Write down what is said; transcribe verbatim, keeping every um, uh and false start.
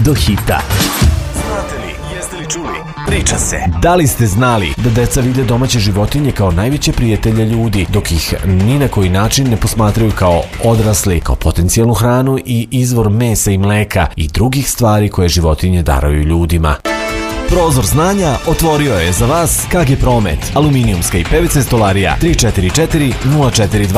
do hita. Znate li, jeste li čuli? Priča se. Da li ste znali da deca vide domaće životinje kao najveće prijatelje ljudi, dok ih ni na koji način ne posmatraju kao odrasli, kao potencijalnu hranu i izvor mesa i mleka i drugih stvari koje životinje daraju ljudima? Prozor znanja otvorio je za vas K G Promet, aluminijumska i P V C stolarija tri četiri četiri nula četiri dva.